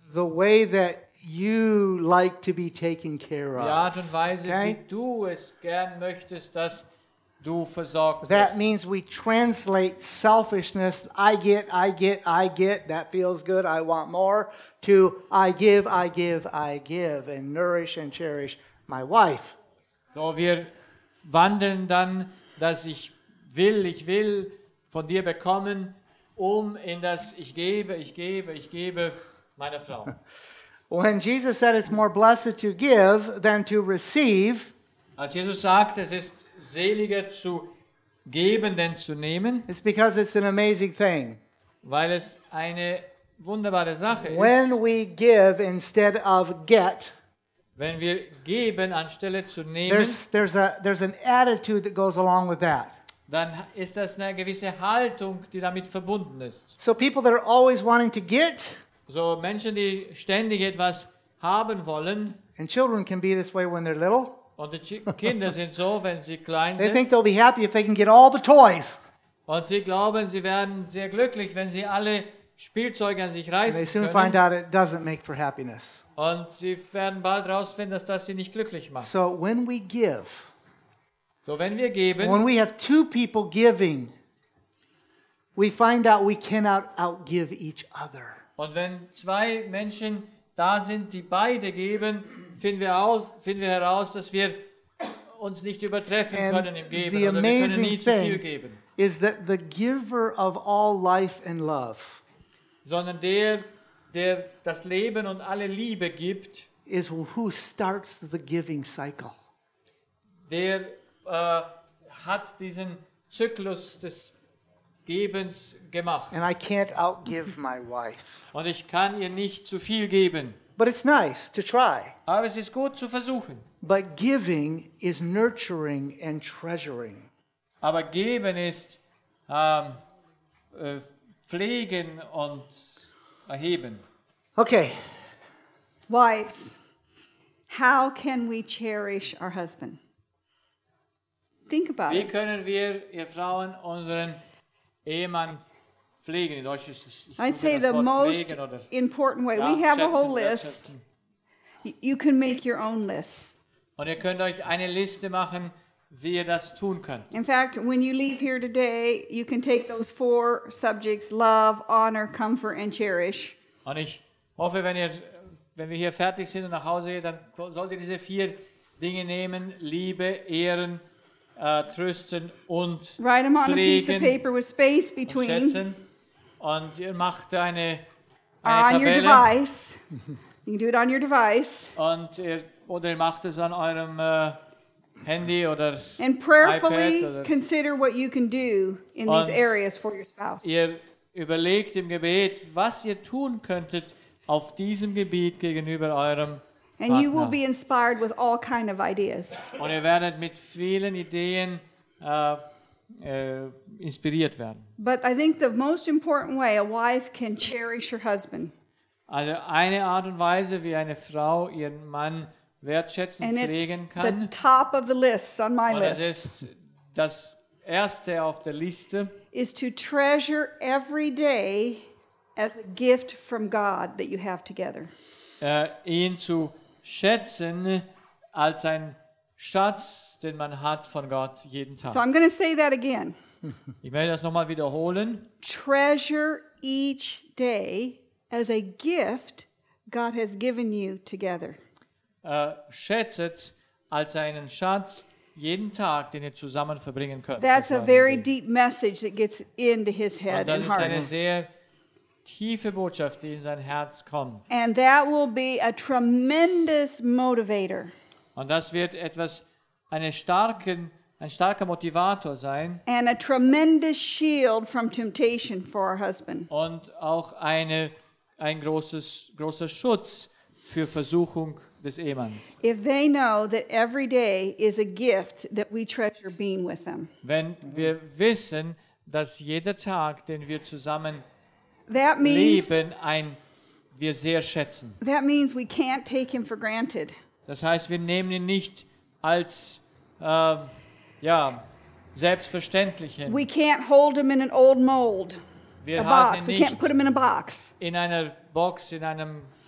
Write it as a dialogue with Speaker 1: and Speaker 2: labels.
Speaker 1: the way that you like to be taken care
Speaker 2: Die
Speaker 1: of.
Speaker 2: Art und Weise,
Speaker 1: Okay?
Speaker 2: wie du es gern möchtest, dass du versorgt
Speaker 1: That
Speaker 2: wirst.
Speaker 1: means we translate selfishness, I get, that feels good, I want more, to I give, and nourish and cherish my wife.
Speaker 2: So, wir wandeln dann, dass ich will von dir bekommen, in das ich gebe meiner Frau.
Speaker 1: When Jesus said it's more blessed to give than to receive,
Speaker 2: Als Jesus sagt, es ist seliger zu geben, denn zu nehmen,
Speaker 1: it's because it's an amazing thing.
Speaker 2: weil es eine wunderbare Sache
Speaker 1: When
Speaker 2: ist,
Speaker 1: we give instead of get,
Speaker 2: wenn wir geben anstelle zu nehmen,
Speaker 1: there's an attitude that goes along with that.
Speaker 2: dann ist das eine gewisse Haltung, die damit verbunden ist.
Speaker 1: So people that are always wanting to get,
Speaker 2: So Menschen, die ständig etwas haben wollen,
Speaker 1: and children can be this way when they're little,
Speaker 2: und die Kinder sind so, wenn sie klein
Speaker 1: they think
Speaker 2: sind,
Speaker 1: they'll be happy if they can get all the toys.
Speaker 2: und sie glauben, sie werden sehr glücklich, wenn sie alle Spielzeuge an sich
Speaker 1: And they
Speaker 2: reißen
Speaker 1: soon find
Speaker 2: können.
Speaker 1: out it doesn't make for happiness.
Speaker 2: Und sie werden bald herausfinden, dass das sie nicht glücklich macht.
Speaker 1: So when we give,
Speaker 2: So, wenn wir geben,
Speaker 1: when we have two people giving, we find out we cannot outgive each other.
Speaker 2: und wenn zwei Menschen da sind, die beide geben, finden wir heraus, dass wir uns nicht übertreffen
Speaker 1: And
Speaker 2: können im Geben
Speaker 1: the
Speaker 2: oder wir können
Speaker 1: amazing
Speaker 2: nie zu viel
Speaker 1: thing
Speaker 2: geben.
Speaker 1: is that the giver of all life and love
Speaker 2: Sondern der das Leben und alle Liebe gibt,
Speaker 1: is who starts the giving cycle.
Speaker 2: der hat diesen Zyklus des Gebens gemacht.
Speaker 1: And I can't outgive my wife.
Speaker 2: Und ich kann ihr nicht zu viel geben.
Speaker 1: But it's nice to try.
Speaker 2: Aber es ist gut zu versuchen.
Speaker 1: But giving is nurturing and treasuring.
Speaker 2: Aber geben ist pflegen und erheben.
Speaker 1: Okay,
Speaker 3: Wives, how can we cherish our husband? Think about
Speaker 2: Wie
Speaker 3: it.
Speaker 2: können wir, ihr Frauen, unseren Ehemann pflegen? In Deutsch ist es, ich
Speaker 3: I'd
Speaker 2: suche
Speaker 3: say
Speaker 2: das
Speaker 3: the
Speaker 2: Wort
Speaker 3: most
Speaker 2: pflegen oder
Speaker 3: important way. We have a whole
Speaker 2: wertschätzen,
Speaker 3: list.
Speaker 2: wertschätzen.
Speaker 3: You can make your own list.
Speaker 2: Und ihr könnt euch eine Liste machen, wie ihr das tun könnt.
Speaker 3: In fact, when you leave here today, you can take those 4 subjects: love, honor, comfort, and cherish.
Speaker 2: Und ich hoffe, wenn wir hier fertig sind und nach Hause gehen, dann sollt ihr diese 4 Dinge nehmen: Liebe, Ehren, trösten und
Speaker 3: Write them on a piece of
Speaker 2: pflegen
Speaker 3: paper with space
Speaker 2: und
Speaker 3: between,
Speaker 2: schätzen. Und ihr macht eine
Speaker 3: or on your
Speaker 2: Tabelle
Speaker 3: device. You can do it on your device.
Speaker 2: und ihr macht es an eurem Handy oder
Speaker 3: And prayerfully
Speaker 2: iPad oder
Speaker 3: consider what you can do in these
Speaker 2: Und
Speaker 3: areas for your spouse.
Speaker 2: ihr überlegt im Gebet, was ihr tun könntet auf diesem Gebiet gegenüber eurem
Speaker 3: And you will
Speaker 2: Partner.
Speaker 3: be inspired with all kind of ideas.
Speaker 2: Und ihr werdet mit vielen Ideen inspiriert werden.
Speaker 3: But I think the most important way a wife can cherish her husband,
Speaker 2: Also eine Art und Weise, wie eine Frau ihren Mann wertschätzen,
Speaker 3: and it's
Speaker 2: pflegen
Speaker 3: the
Speaker 2: kann,
Speaker 3: top of the list on my
Speaker 2: und das
Speaker 3: list,
Speaker 2: ist das Erste auf der Liste,
Speaker 3: is to treasure every day as a gift from God that you have together.
Speaker 2: ihn zu schätzen als ein Schatz, den man hat von Gott jeden Tag.
Speaker 3: So I'm going to say that again.
Speaker 2: Ich werde das nochmal wiederholen.
Speaker 3: Treasure each day as a gift God has given you together.
Speaker 2: Schätzet als einen Schatz jeden Tag, den ihr zusammen verbringen könnt.
Speaker 3: That's a
Speaker 2: Das war
Speaker 3: very
Speaker 2: die Idee.
Speaker 3: deep message that gets into his
Speaker 2: Und
Speaker 3: head
Speaker 2: das
Speaker 3: and
Speaker 2: ist eine
Speaker 3: heart.
Speaker 2: sehr tiefe Botschaft, die in sein Herz kommt.
Speaker 3: And that will be a tremendous motivator.
Speaker 2: Und das wird ein starker Motivator sein
Speaker 3: And a tremendous shield from temptation for our husband.
Speaker 2: und auch ein großer Schutz für Versuchung des Ehemanns.
Speaker 3: If they know that every day is a gift that we treasure being with them.
Speaker 2: Wenn wir wissen, dass jeder Tag, den wir zusammen
Speaker 3: That means
Speaker 2: leben, wir sehr schätzen.
Speaker 3: we can't take him for granted.
Speaker 2: Das heißt, wir nehmen ihn nicht als selbstverständlich hin.
Speaker 3: We can't hold him in an old mold,
Speaker 2: Wir
Speaker 3: a
Speaker 2: halten
Speaker 3: box.
Speaker 2: ihn
Speaker 3: We can't
Speaker 2: nicht
Speaker 3: put him in a box.
Speaker 2: in einer Box, in einem